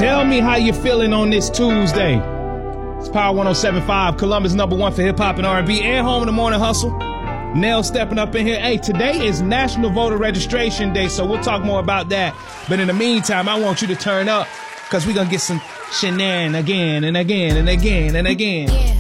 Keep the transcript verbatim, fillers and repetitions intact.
Tell me how you're feeling on this Tuesday. It's Power one oh seven point five, Columbus number one for hip hop and R and B, and home in the morning hustle. Nell stepping up in here. Hey, today is National Voter Registration Day, so we'll talk more about that. But in the meantime, I want you to turn up, because we're going to get some shenan again and again and again and again. Yeah.